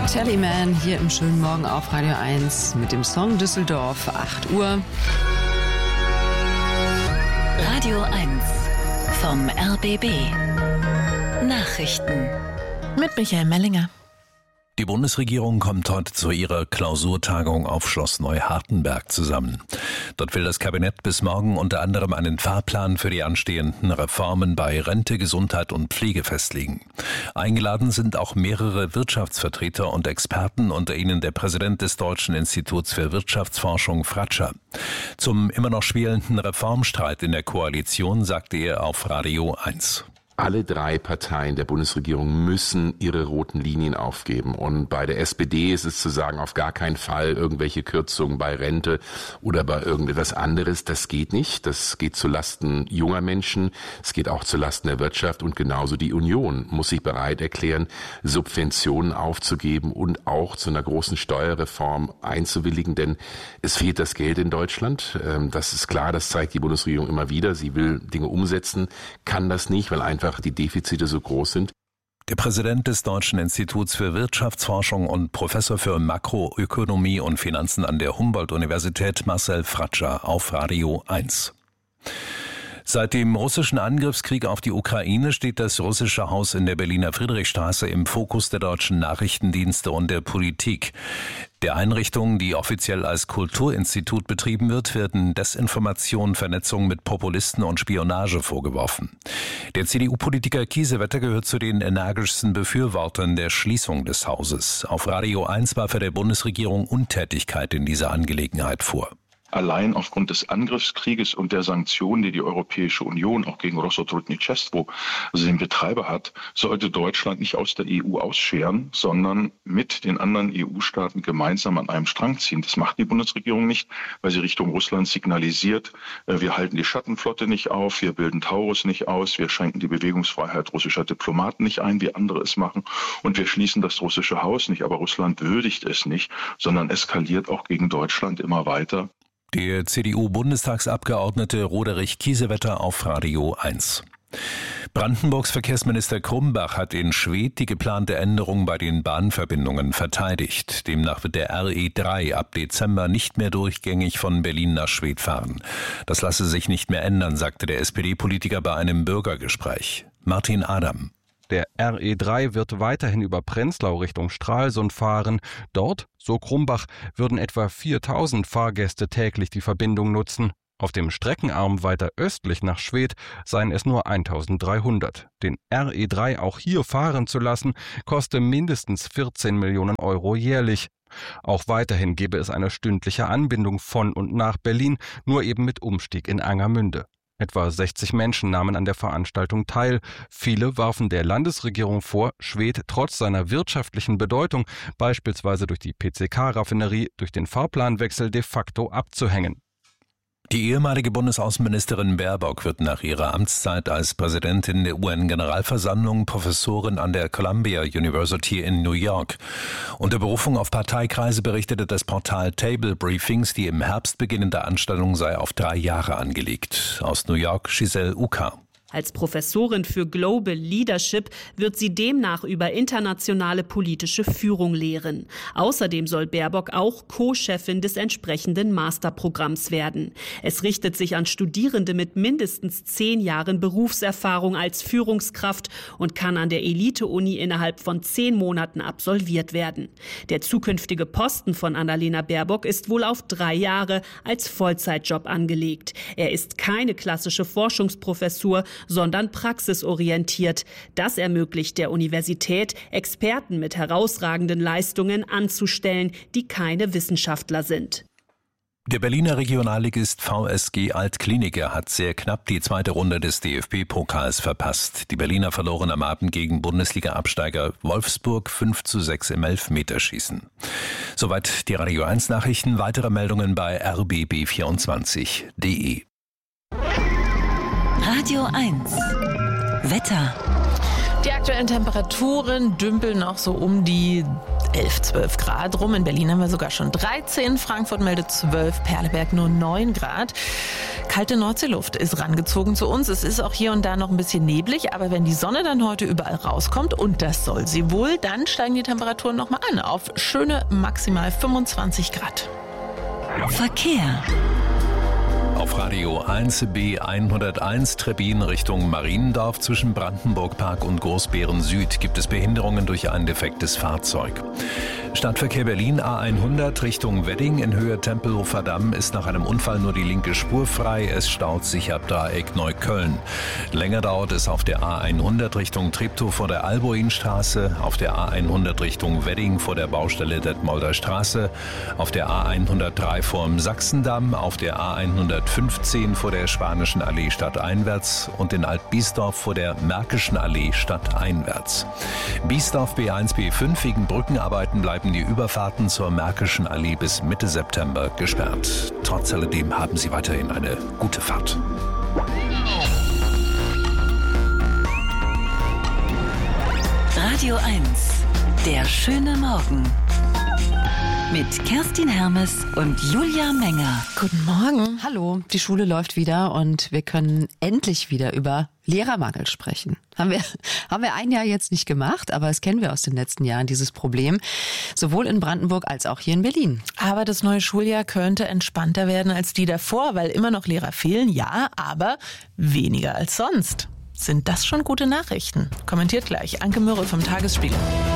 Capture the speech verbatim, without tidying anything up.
Tellyman hier im schönen Morgen auf Radio eins mit dem Song Düsseldorf, acht Uhr. Radio eins vom R B B. Nachrichten mit Michael Mellinger. Die Bundesregierung kommt heute zu ihrer Klausurtagung auf Schloss Neuhartenberg zusammen. Dort will das Kabinett bis morgen unter anderem einen Fahrplan für die anstehenden Reformen bei Rente, Gesundheit und Pflege festlegen. Eingeladen sind auch mehrere Wirtschaftsvertreter und Experten, unter ihnen der Präsident des Deutschen Instituts für Wirtschaftsforschung Fratscher. Zum immer noch schwelenden Reformstreit in der Koalition sagte er auf Radio eins. Alle drei Parteien der Bundesregierung müssen ihre roten Linien aufgeben. Und bei der S P D ist es zu sagen, auf gar keinen Fall irgendwelche Kürzungen bei Rente oder bei irgendetwas anderes. Das geht nicht. Das geht zulasten junger Menschen. Es geht auch zulasten der Wirtschaft. Und genauso die Union muss sich bereit erklären, Subventionen aufzugeben und auch zu einer großen Steuerreform einzuwilligen. Denn es fehlt das Geld in Deutschland. Das ist klar. Das zeigt die Bundesregierung immer wieder. Sie will Dinge umsetzen, kann das nicht, weil einfach die Defizite so groß sind. Der Präsident des Deutschen Instituts für Wirtschaftsforschung und Professor für Makroökonomie und Finanzen an der Humboldt-Universität Marcel Fratscher auf Radio eins. Seit dem russischen Angriffskrieg auf die Ukraine steht das russische Haus in der Berliner Friedrichstraße im Fokus der deutschen Nachrichtendienste und der Politik. Der Einrichtung, die offiziell als Kulturinstitut betrieben wird, werden Desinformation, Vernetzung mit Populisten und Spionage vorgeworfen. Der C D U-Politiker Kiesewetter gehört zu den energischsten Befürwortern der Schließung des Hauses. Auf Radio eins warf er der Bundesregierung Untätigkeit in dieser Angelegenheit vor. Allein aufgrund des Angriffskrieges und der Sanktionen, die die Europäische Union auch gegen Rosotrudničestvo, also den Betreiber hat, sollte Deutschland nicht aus der E U ausscheren, sondern mit den anderen E U-Staaten gemeinsam an einem Strang ziehen. Das macht die Bundesregierung nicht, weil sie Richtung Russland signalisiert, wir halten die Schattenflotte nicht auf, wir bilden Taurus nicht aus, wir schränken die Bewegungsfreiheit russischer Diplomaten nicht ein, wie andere es machen, und wir schließen das russische Haus nicht. Aber Russland würdigt es nicht, sondern eskaliert auch gegen Deutschland immer weiter. Der C D U-Bundestagsabgeordnete Roderich Kiesewetter auf Radio eins. Brandenburgs Verkehrsminister Krumbach hat in Schwedt die geplante Änderung bei den Bahnverbindungen verteidigt. Demnach wird der R E drei ab Dezember nicht mehr durchgängig von Berlin nach Schwedt fahren. Das lasse sich nicht mehr ändern, sagte der S P D-Politiker bei einem Bürgergespräch. Martin Adam. Der R E drei wird weiterhin über Prenzlau Richtung Stralsund fahren. Dort, so Krumbach, würden etwa viertausend Fahrgäste täglich die Verbindung nutzen. Auf dem Streckenarm weiter östlich nach Schwedt seien es nur eintausenddreihundert. Den R E drei auch hier fahren zu lassen, koste mindestens vierzehn Millionen Euro jährlich. Auch weiterhin gebe es eine stündliche Anbindung von und nach Berlin, nur eben mit Umstieg in Angermünde. Etwa sechzig Menschen nahmen an der Veranstaltung teil. Viele warfen der Landesregierung vor, Schwedt trotz seiner wirtschaftlichen Bedeutung, beispielsweise durch die P C K-Raffinerie, durch den Fahrplanwechsel de facto abzuhängen. Die ehemalige Bundesaußenministerin Baerbock wird nach ihrer Amtszeit als Präsidentin der U N-Generalversammlung Professorin an der Columbia University in New York. Unter Berufung auf Parteikreise berichtete das Portal Table Briefings, die im Herbst beginnende Anstellung sei auf drei Jahre angelegt. Aus New York, Giselle Uka. Als Professorin für Global Leadership wird sie demnach über internationale politische Führung lehren. Außerdem soll Baerbock auch Co-Chefin des entsprechenden Masterprogramms werden. Es richtet sich an Studierende mit mindestens zehn Jahren Berufserfahrung als Führungskraft und kann an der Elite-Uni innerhalb von zehn Monaten absolviert werden. Der zukünftige Posten von Annalena Baerbock ist wohl auf drei Jahre als Vollzeitjob angelegt. Er ist keine klassische Forschungsprofessur, sondern praxisorientiert. Das ermöglicht der Universität, Experten mit herausragenden Leistungen anzustellen, die keine Wissenschaftler sind. Der Berliner Regionalligist V S G Altkliniker hat sehr knapp die zweite Runde des D F B-Pokals verpasst. Die Berliner verloren am Abend gegen Bundesliga-Absteiger Wolfsburg fünf zu sechs im Elfmeterschießen. Soweit die Radio eins Nachrichten. Weitere Meldungen bei r b b vierundzwanzig punkt d e. Radio eins Wetter. Die aktuellen Temperaturen dümpeln noch so um die elf, zwölf Grad rum. In Berlin haben wir sogar schon dreizehn, Frankfurt meldet zwölf, Perleberg nur neun Grad. Kalte Nordseeluft ist rangezogen zu uns. Es ist auch hier und da noch ein bisschen neblig, aber wenn die Sonne dann heute überall rauskommt, und das soll sie wohl, dann steigen die Temperaturen nochmal an auf schöne maximal fünfundzwanzig Grad. Verkehr. Auf Radio eins B hunderteins Trebbin Richtung Mariendorf zwischen Brandenburg-Park und Großbeeren Süd gibt es Behinderungen durch ein defektes Fahrzeug. Stadtverkehr Berlin A hundert Richtung Wedding in Höhe Tempelhofer Damm ist nach einem Unfall nur die linke Spur frei. Es staut sich ab Dreieck Neukölln. Länger dauert es auf der A hundert Richtung Treptow vor der Albuinstraße, auf der A hundert Richtung Wedding vor der Baustelle Detmolder Straße, auf der A hundertdrei vorm Sachsendamm, auf der A hundertfünfzehn vor der Spanischen Allee stadteinwärts und in Alt-Biesdorf vor der Märkischen Allee stadteinwärts. Biesdorf B eins B fünf wegen Brückenarbeiten bleiben die Überfahrten zur Märkischen Allee bis Mitte September gesperrt. Trotz alledem haben Sie weiterhin eine gute Fahrt. Radio eins, der schöne Morgen. Mit Kerstin Hermes und Julia Menger. Guten Morgen. Hallo, die Schule läuft wieder und wir können endlich wieder über Lehrermangel sprechen. Haben wir, haben wir ein Jahr jetzt nicht gemacht, aber das kennen wir aus den letzten Jahren, dieses Problem. Sowohl in Brandenburg als auch hier in Berlin. Aber das neue Schuljahr könnte entspannter werden als die davor, weil immer noch Lehrer fehlen, ja, aber weniger als sonst. Sind das schon gute Nachrichten? Kommentiert gleich Anke Mürre vom Tagesspiegel.